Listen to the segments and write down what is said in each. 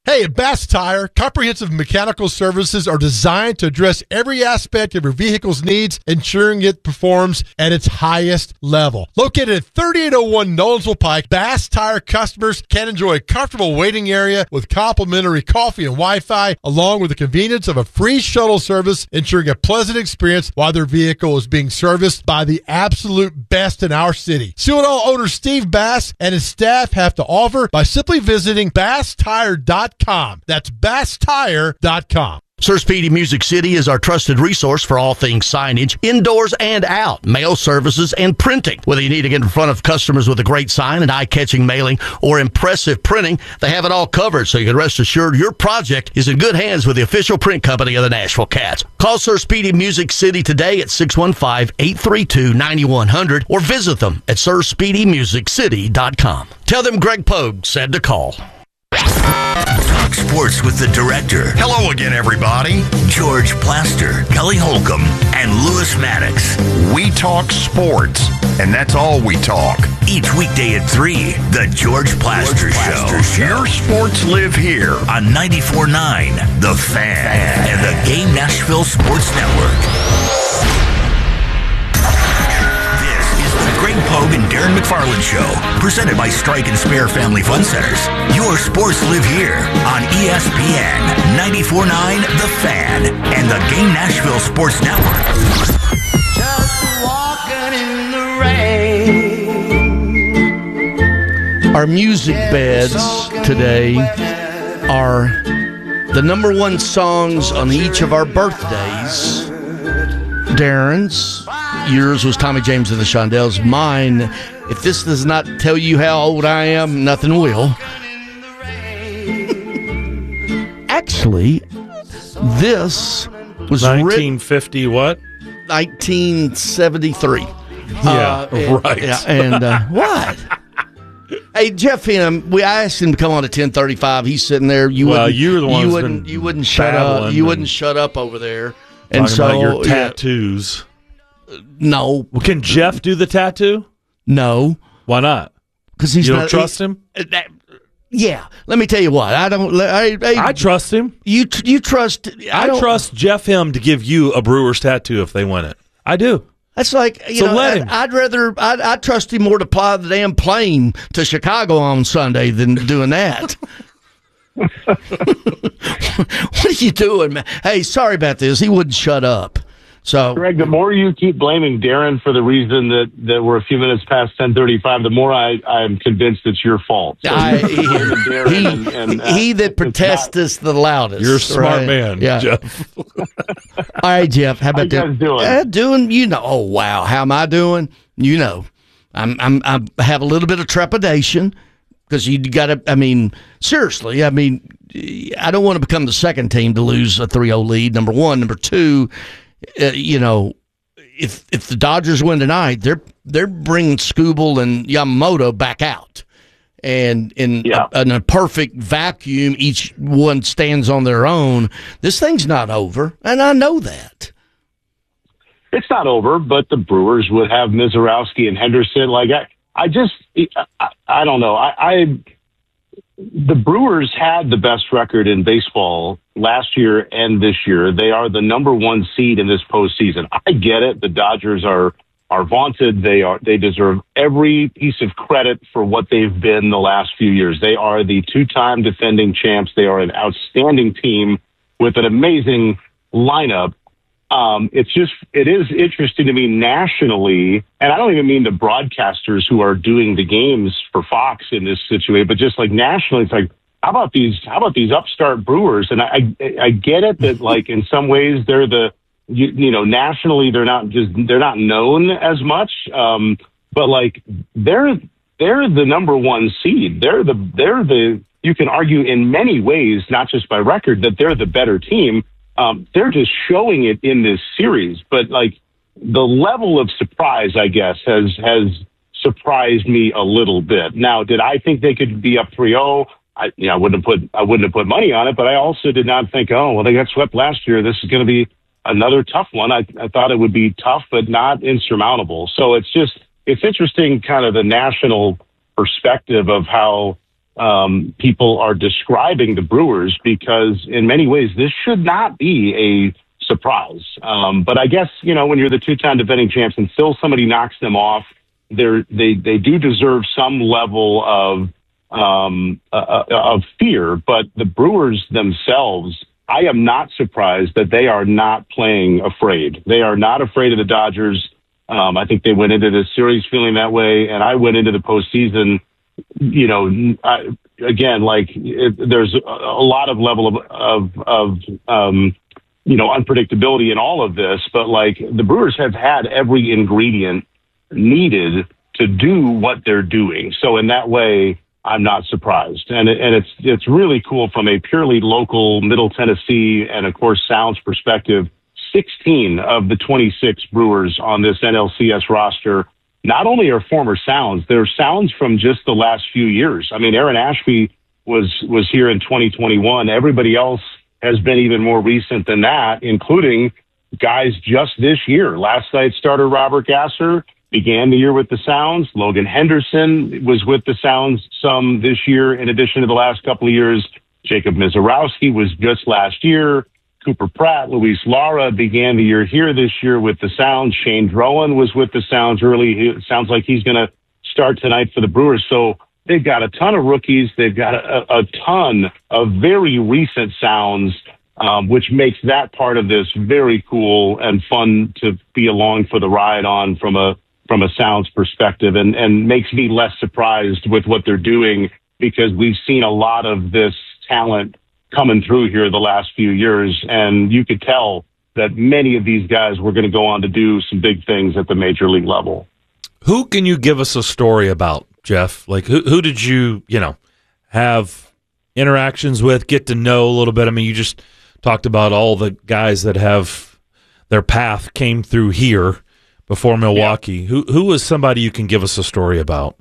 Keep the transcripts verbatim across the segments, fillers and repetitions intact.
Hey, at Bass Tire, comprehensive mechanical services are designed to address every aspect of your vehicle's needs, ensuring it performs at its highest level. Located at thirty-eight oh one Nolensville Pike, Bass Tire customers can enjoy a comfortable waiting area with complimentary coffee and Wi-Fi, along with the convenience of a free shuttle service, ensuring a pleasant experience while their vehicle is being serviced by the absolute best in our city. See what all owner Steve Bass and his staff have to offer by simply visiting bass tire dot com. That's bass tire dot com. Sir Speedy Music City is our trusted resource for all things signage, indoors and out, mail services, and printing. Whether you need to get in front of customers with a great sign, an eye-catching mailing, or impressive printing, they have it all covered, so you can rest assured your project is in good hands with the official print company of the Nashville Cats. Call Sir Speedy Music City today at six one five, eight three two, nine one zero zero or visit them at sir speedy music city dot com. Tell them Greg Pogue said to call. Talk sports with the director. Hello again, everybody. George Plaster, Kelly Holcomb, and Lewis Maddox. We talk sports, and that's all we talk. Each weekday at three, the George Plaster, George Plaster Show. Show. Your sports live here on ninety-four point nine, The Fan, and the Game Nashville Sports Network. Greg Pogue and Darren McFarland Show, presented by Strike and Spare Family Fun Centers. Your sports live here on E S P N, ninety-four point nine The Fan, and the Game Nashville Sports Network. Just walking in the rain. Our music beds today are the number one songs on each of our birthdays. Darren's, yours was Tommy James and the Shondells. Mine, if this does not tell you how old I am, nothing will. Actually, this was nineteen fifty written, what? nineteen seventy-three. Yeah, uh, right. Yeah, and uh, what? Hey, Jeff Him, we I asked him to come on at ten thirty-five. He's sitting there. You well, wouldn't, you were the one you who's wouldn't, been you wouldn't shut up. You wouldn't shut up over there. And talking so about your tattoos. Yeah, no. Well, can Jeff do the tattoo? No. Why not? Because he's you don't not, trust he, him. Uh, that, yeah. Let me tell you what. I don't. I, I, I trust him. You you trust? I, I trust Jeff Him to give you a Brewers tattoo if they win it. I do. That's like you so know. let I, him. I'd rather. I'd, I'd trust him more to fly the damn plane to Chicago on Sunday than doing that. What are you doing, man? Hey, sorry about this. He wouldn't shut up. So, Greg, the more you keep blaming Darren for the reason that, that we're a few minutes past ten thirty-five, the more I, I'm convinced it's your fault. So I, he, he, and, and, uh, he that protesteth the loudest. You're a smart right? man, yeah. Jeff. All right, Jeff. How about how you guys that? doing? Uh, doing, you know. Oh, wow. How am I doing? You know, I'm, I'm, I have a little bit of trepidation because you got to, I mean, seriously, I mean, I don't want to become the second team to lose a three oh lead, number one. Number two, Uh, you know, if if the Dodgers win tonight, they're they're bringing Skubal and Yamamoto back out, and in yeah. a, in a perfect vacuum, each one stands on their own. This thing's not over, and I know that. It's not over, but the Brewers would have Mizorowski and Henderson. Like I, I just, I, I don't know. I, I the Brewers had the best record in baseball last year and this year. They are the number one seed in this postseason. I get it. The Dodgers are are vaunted. They are they deserve every piece of credit for what they've been the last few years. They are the two-time defending champs. They are an outstanding team with an amazing lineup. Um, it's just, it is interesting to me nationally, and I don't even mean the broadcasters who are doing the games for Fox in this situation, but just like nationally, it's like, how about these, how about these upstart Brewers? And I, I, I get it that like in some ways they're the, you, you know, nationally they're not just, they're not known as much. Um, but like they're, they're the number one seed. They're the, they're the, you can argue in many ways, not just by record, that they're the better team. Um, they're just showing it in this series, but like the level of surprise, I guess, has has surprised me a little bit. Now, did I think they could be up three oh? I, you know, I wouldn't have put I wouldn't have put money on it, but I also did not think, oh, well, they got swept last year. This is going to be another tough one. I, I thought it would be tough, but not insurmountable. So it's just it's interesting, kind of the national perspective of how um, people are describing the Brewers, because in many ways this should not be a surprise. Um, but I guess, you know, when you're the two-time defending champs and still somebody knocks them off, they're, they they do deserve some level of um, uh, of fear. But the Brewers themselves, I am not surprised that they are not playing afraid. They are not afraid of the Dodgers. Um, I think they went into this series feeling that way, and I went into the postseason, you know, I, again, like it, there's a, a lot of level of, of, of um, you know, unpredictability in all of this, but like the Brewers have had every ingredient needed to do what they're doing. So in that way, I'm not surprised. And it, and it's, it's really cool from a purely local Middle Tennessee and of course Sounds perspective. sixteen of the twenty-six Brewers on this N L C S roster not only are former Sounds, they're Sounds from just the last few years. I mean, Aaron Ashby was was here in twenty twenty-one. Everybody else has been even more recent than that, including guys just this year. Last night's starter Robert Gasser began the year with the Sounds. Logan Henderson was with the Sounds some this year, in addition to the last couple of years. Jacob Mizorowski was just last year. Cooper Pratt, Luis Lara began the year here this year with the Sounds. Shane Drowan was with the Sounds early. It sounds like he's going to start tonight for the Brewers. So they've got a ton of rookies. They've got a, a ton of very recent Sounds, um, which makes that part of this very cool and fun to be along for the ride on from a from a Sounds perspective, and, and makes me less surprised with what they're doing, because we've seen a lot of this talent coming through here the last few years, and you could tell that many of these guys were going to go on to do some big things at the major league level. Who can you give us a story about, Jeff? Like, who who did you, you know, have interactions with, get to know a little bit? I mean, you just talked about all the guys that have their path came through here before Milwaukee. Yeah. Who who is somebody you can give us a story about?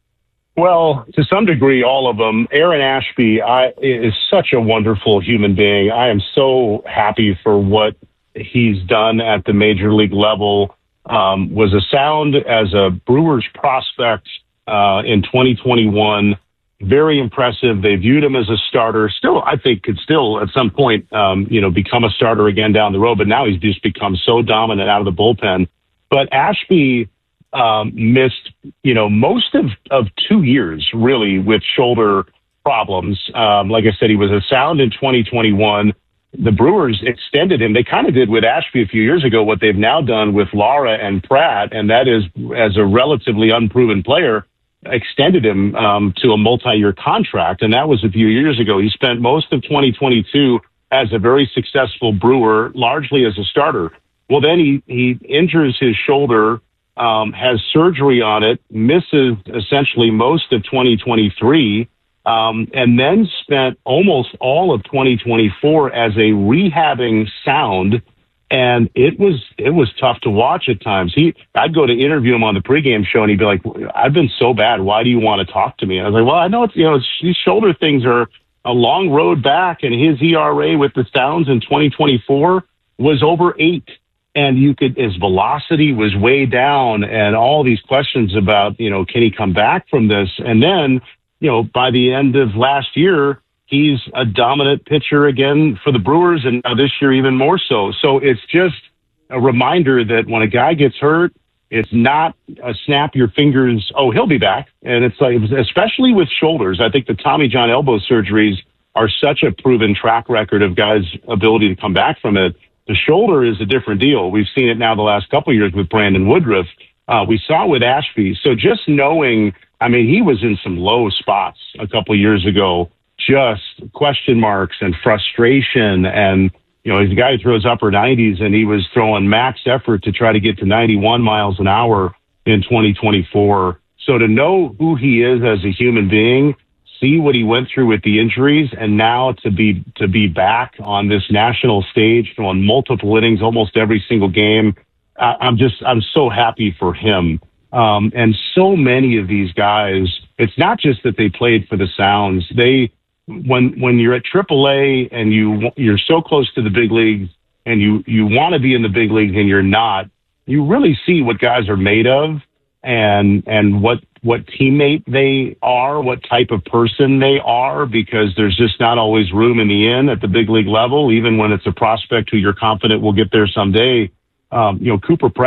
Well, to some degree, all of them. Aaron Ashby I, is such a wonderful human being. I am so happy for what he's done at the major league level. Um, was a Sound as a Brewers prospect uh, in twenty twenty-one. Very impressive. They viewed him as a starter. Still, I think could still at some point, um, you know, become a starter again down the road. But now he's just become so dominant out of the bullpen. But Ashby um, missed, you know, most of, of two years really with shoulder problems. Um, like I said, he was a Sound in twenty twenty-one. The Brewers extended him. They kind of did with Ashby a few years ago what they've now done with Lara and Pratt, and that is, as a relatively unproven player, extended him um, to a multi-year contract, and that was a few years ago. He spent most of twenty twenty-two as a very successful Brewer, largely as a starter. Well, then he, he injures his shoulder, um, has surgery on it, misses essentially most of twenty twenty-three, Um, and then spent almost all of twenty twenty-four as a rehabbing Sound, and it was it was tough to watch at times. He, I'd go to interview him on the pregame show, and he'd be like, "I've been so bad. Why do you want to talk to me?" And I was like, "Well, I know it's you know it's, these shoulder things are a long road back, and his E R A with the Sounds in twenty twenty-four was over eight, and you could his velocity was way down, and all these questions about you know can he come back from this, and then." You know, by the end of last year, he's a dominant pitcher again for the Brewers, and now this year even more so. So it's just a reminder that when a guy gets hurt, it's not a snap your fingers, oh, he'll be back. And it's like, especially with shoulders, I think the Tommy John elbow surgeries are such a proven track record of guys' ability to come back from it. The shoulder is a different deal. We've seen it now the last couple of years with Brandon Woodruff. Uh, we saw it with Ashby. So just knowing, I mean, he was in some low spots a couple of years ago, just question marks and frustration. And, you know, he's a guy who throws upper nineties, and he was throwing max effort to try to get to ninety-one miles an hour in twenty twenty-four. So to know who he is as a human being, see what he went through with the injuries, and now to be to be back on this national stage, throwing multiple innings almost every single game, I, I'm just, I'm so happy for him. Um, and so many of these guys, it's not just that they played for the Sounds. They, when when you're at triple A and you you're so close to the big leagues, and you you want to be in the big leagues and you're not, you really see what guys are made of. and and what what teammate they are, what type of person they are, because there's just not always room in the inn at the big league level, even when it's a prospect who you're confident will get there someday. Um, you know, Cooper Press